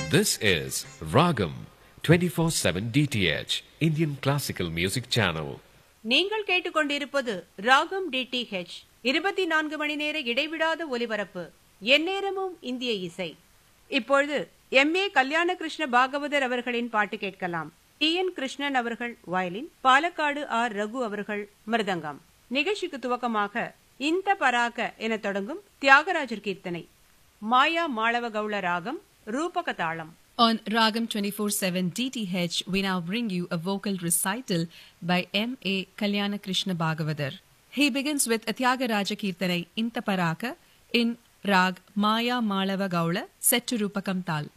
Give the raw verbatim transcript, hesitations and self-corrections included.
This is Ragam twenty-four seven D T H Indian Classical Music Channel. நீங்கள் கேட்டுக்கொண்டிருப்பது ராகம் D D H இருபத்தி நான்கு மணி நேர இடைவிடாத ஒலிபரப்பு, எந்நேரமும் இந்திய இசை. இப்பொழுது எம் ஏ கல்யாண கிருஷ்ண பாகவதர் அவர்களின் பாட்டு கேட்கலாம். டி என் கிருஷ்ணன் அவர்கள் வயலின், பாலக்காடு ஆர் ரகு அவர்கள் மிருதங்கம். நிகழ்ச்சிக்கு துவக்கமாக இந்த பராக என தொடங்கும் தியாகராஜர் கீர்த்தனை, மாயா மாளவ கவுள ராகம், ரூபக தாளம். On Ragam twenty-four seven D T H, we now bring you a vocal recital by M A Kalyana Krishna Bhagavathar. He begins with a Tyagaraja Kirtanai Inta Paraka in Rag Maya Malava Gaula set to Rupakam Tal.